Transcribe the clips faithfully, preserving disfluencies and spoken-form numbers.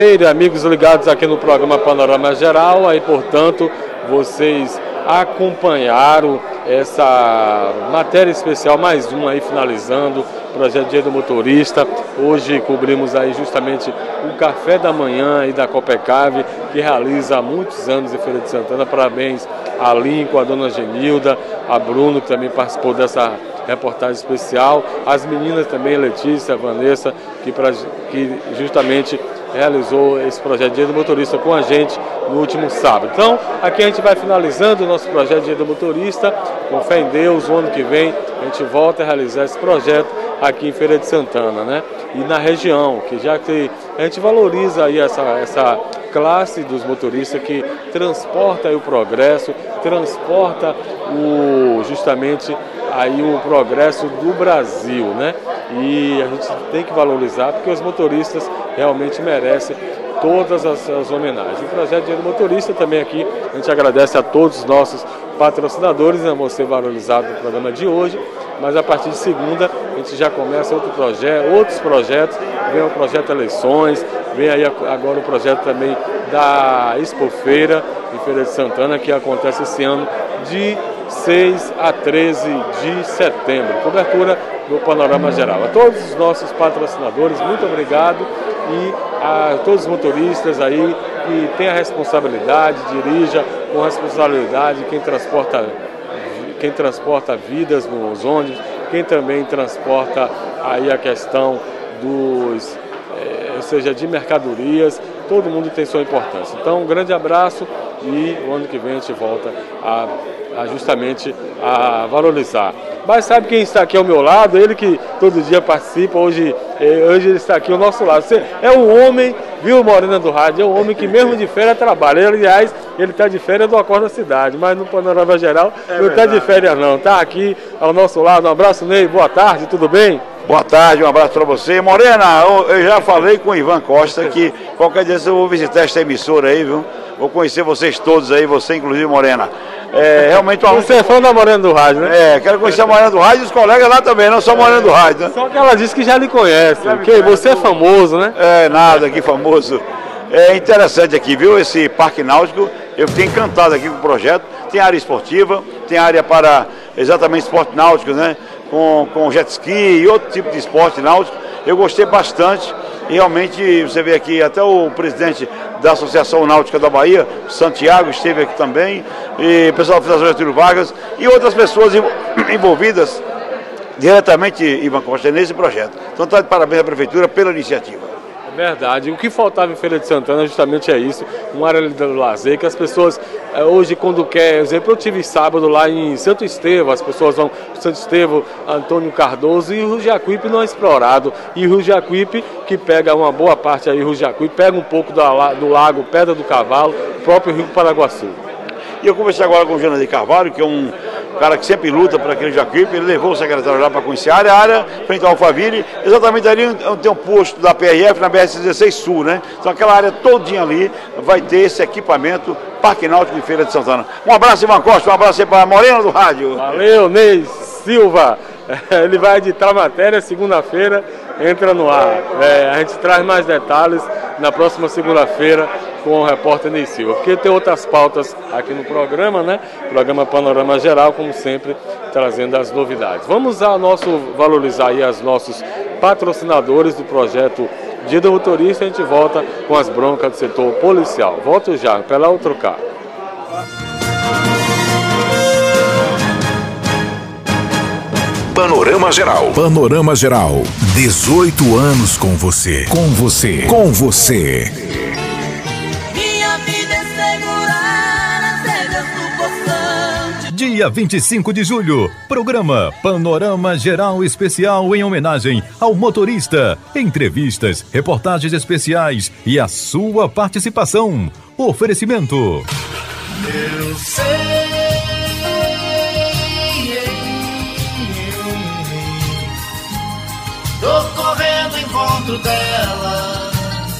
Amigos ligados aqui no programa Panorama Geral, aí portanto vocês acompanharam essa matéria especial, mais uma aí finalizando, projeto Dia do Motorista. Hoje cobrimos aí justamente o café da manhã aí da Copecave, que realiza há muitos anos em Feira de Santana. Parabéns a Lincoln, a dona Genilda, a Bruno, que também participou dessa reportagem especial, as meninas também, Letícia, Vanessa, que, pra, que justamente realizou esse projeto Dia do Motorista com a gente no último sábado. Então, aqui a gente vai finalizando o nosso projeto Dia do Motorista, com fé em Deus. O ano que vem a gente volta a realizar esse projeto aqui em Feira de Santana, né? E na região, que já que a gente valoriza aí essa, essa classe dos motoristas que transporta aí o progresso, transporta o, justamente aí o progresso do Brasil, né? E a gente tem que valorizar, porque os motoristas realmente merecem todas as, as homenagens. O projeto Dia do Motorista também aqui, a gente agradece a todos os nossos patrocinadores, né? Vão ser valorizados no programa de hoje, mas a partir de segunda a gente já começa outro projeto, outros projetos, vem o projeto Eleições, vem aí agora o projeto também da Expofeira em Feira de Santana, que acontece esse ano de seis a treze de setembro. Cobertura do Panorama Geral. A todos os nossos patrocinadores, muito obrigado, e a todos os motoristas aí que tem a responsabilidade, dirija com responsabilidade, quem transporta, quem transporta vidas nos ônibus, quem também transporta aí a questão dos, eh, ou seja, de mercadorias, todo mundo tem sua importância. Então, um grande abraço e o ano que vem a gente volta a, a justamente a valorizar. Mas sabe quem está aqui ao meu lado? Ele que todo dia participa, hoje, hoje ele está aqui ao nosso lado. Você é um homem, viu, Morena do Rádio? É um homem que mesmo de férias trabalha. Ele, aliás, ele está de férias do Acorda Cidade, mas no Panorama Geral é não está de férias não. Está aqui ao nosso lado. Um abraço, Ney. Boa tarde, tudo bem? Boa tarde, um abraço para você. Morena, eu, eu já falei com o Ivan Costa que qualquer dia eu vou visitar esta emissora aí, viu? Vou conhecer vocês todos aí, você inclusive, Morena. É, realmente uma... Você é fã da Morena do Rádio, né? É, quero conhecer a Morena do Rádio e os colegas lá também, não só a Morena do Rádio, né? Só que ela disse que já lhe conhece, já que você é famoso, né? É, nada, que famoso. É interessante aqui, viu, esse Parque Náutico. Eu fiquei encantado aqui com o projeto. Tem área esportiva, tem área para exatamente esporte náutico, né? Com, com jet ski e outro tipo de esporte náutico. Eu gostei bastante. E realmente, você vê aqui, até o presidente da Associação Náutica da Bahia, Santiago, esteve aqui também, e o pessoal da Fundação Getúlio Vargas, e outras pessoas envolvidas diretamente, Ivan Costa, nesse projeto. Então, está de parabéns à Prefeitura pela iniciativa. Verdade. O que faltava em Feira de Santana justamente é isso, uma área do lazer, que as pessoas, hoje quando quer, por exemplo, eu tive sábado lá em Santo Estevão, as pessoas vão para Santo Estevão, Antônio Cardoso, e o Rio Jacuípe não é explorado, e o Rio Jacuípe, que pega uma boa parte aí, o Rio Jacuípe, pega um pouco do, do lago Pedra do Cavalo, o próprio Rio Paraguaçu. E eu conversei agora com o Jana de Carvalho, que é um cara que sempre luta por aquele Jacuípe. Ele levou o secretário lá para conhecer a área, a área frente ao Alphaville, exatamente ali onde tem um posto da P R F na B R dezesseis Sul, né? Então aquela área todinha ali vai ter esse equipamento Parque Náutico de Feira de Santana. Um abraço, Ivan Costa, um abraço aí para a Morena do Rádio. Valeu, Ney Silva. Ele vai editar a matéria, segunda-feira entra no ar. É, a gente traz mais detalhes na próxima segunda-feira com o repórter Ney Silva, porque tem outras pautas aqui no programa, né? Programa Panorama Geral, como sempre, trazendo as novidades. Vamos ao nosso, valorizar aí os nossos patrocinadores do projeto Dia do Motorista. A gente volta com as broncas do setor policial. Volto já, pela outro carro. Panorama Geral. Panorama Geral. dezoito anos com você. Com você. Com você. Minha vida é segurar as regras do poçante. Dia vinte e cinco de julho. Programa Panorama Geral Especial em homenagem ao motorista. Entrevistas, reportagens especiais e a sua participação. Oferecimento. Eu sei. Tô correndo em encontro dela.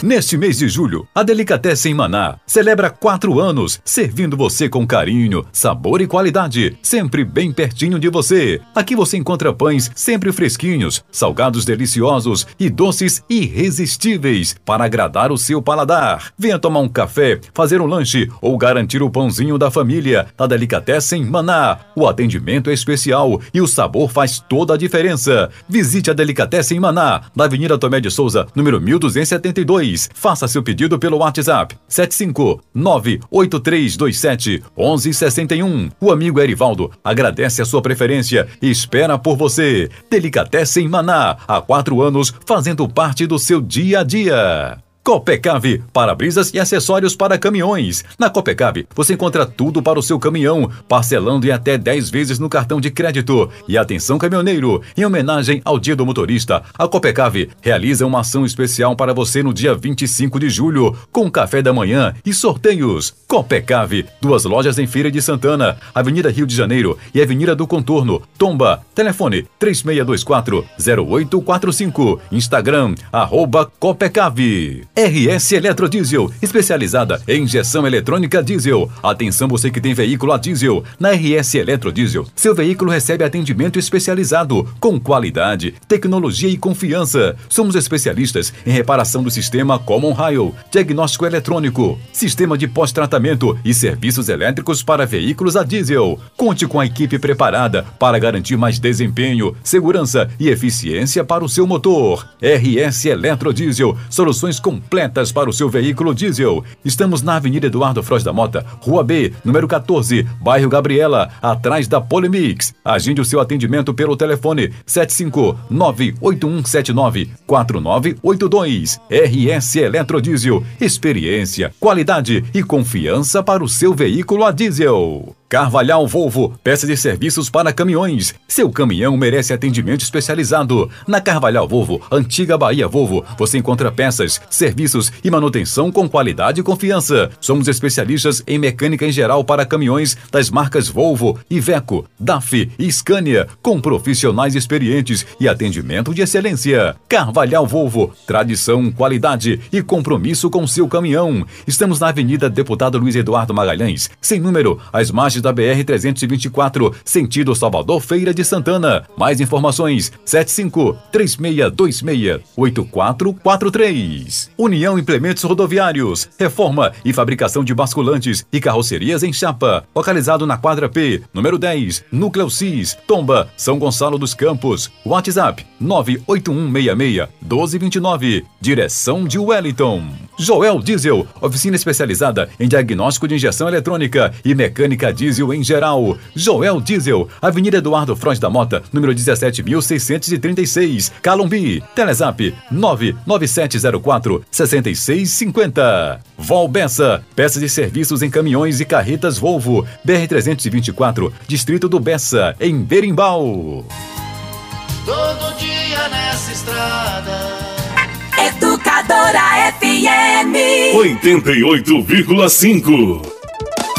Neste mês de julho, a Delicatessen Maná celebra quatro anos, servindo você com carinho, sabor e qualidade, sempre bem pertinho de você. Aqui você encontra pães sempre fresquinhos, salgados deliciosos e doces irresistíveis para agradar o seu paladar. Venha tomar um café, fazer um lanche ou garantir o pãozinho da família. A Delicatessen Maná. O atendimento é especial e o sabor faz toda a diferença. Visite a Delicatessen Maná, na Avenida Tomé de Souza, número mil duzentos e setenta e dois. Faça seu pedido pelo WhatsApp sete cinco nove oito três dois sete um um seis um. O amigo Erivaldo agradece a sua preferência e espera por você. Delicatessen Maná, há quatro anos fazendo parte do seu dia a dia. Copecave, para-brisas e acessórios para caminhões. Na Copecave, você encontra tudo para o seu caminhão, parcelando em até dez vezes no cartão de crédito. E atenção caminhoneiro, em homenagem ao Dia do Motorista, a Copecave realiza uma ação especial para você no dia vinte e cinco de julho, com café da manhã e sorteios. Copecave, duas lojas em Feira de Santana, Avenida Rio de Janeiro e Avenida do Contorno, Tomba. Telefone três seis dois quatro zero oito quatro cinco. Instagram, arroba Copecave. R S Eletrodiesel, especializada em injeção eletrônica diesel. Atenção você que tem veículo a diesel. Na R S Eletrodiesel, seu veículo recebe atendimento especializado, com qualidade, tecnologia e confiança. Somos especialistas em reparação do sistema Common Rail, diagnóstico eletrônico, sistema de pós-tratamento e serviços elétricos para veículos a diesel. Conte com a equipe preparada para garantir mais desempenho, segurança e eficiência para o seu motor. R S Eletrodiesel, soluções com completas para o seu veículo diesel. Estamos na Avenida Eduardo Frois da Mota, Rua B, número quatorze, bairro Gabriela, atrás da Polimix. Agende o seu atendimento pelo telefone sete cinco nove oito um sete nove quatro nove oito dois. R S Eletrodiesel, experiência, qualidade e confiança para o seu veículo a diesel. Carvalhal Volvo, peças e serviços para caminhões. Seu caminhão merece atendimento especializado. Na Carvalhal Volvo, antiga Bahia Volvo, você encontra peças, serviços e manutenção com qualidade e confiança. Somos especialistas em mecânica em geral para caminhões das marcas Volvo, Iveco, D A F e Scania, com profissionais experientes e atendimento de excelência. Carvalhal Volvo, tradição, qualidade e compromisso com seu caminhão. Estamos na Avenida Deputado Luiz Eduardo Magalhães, sem número, às margens da B R trezentos e vinte e quatro, sentido Salvador Feira de Santana. Mais informações, sete cinco três seis dois seis oito quatro quatro três. União Implementos Rodoviários, reforma e fabricação de basculantes e carrocerias em chapa. Localizado na quadra P, número dez, Núcleo Cis, Tomba, São Gonçalo dos Campos. WhatsApp nove oito um seis seis um dois dois nove. Direção de Wellington. Joel Diesel, oficina especializada em diagnóstico de injeção eletrônica e mecânica diesel em geral. Joel Diesel, Avenida Eduardo Frois da Mota, número dezessete mil seiscentos e trinta e seis, Calumbi. Telezap nove nove sete zero quatro seis seis cinco zero. Volbessa, peças e serviços em caminhões e carretas Volvo. B R trezentos e vinte e quatro, Distrito do Bessa, em Berimbau. Todo dia nessa estrada. Educadora F M oitenta e oito vírgula cinco.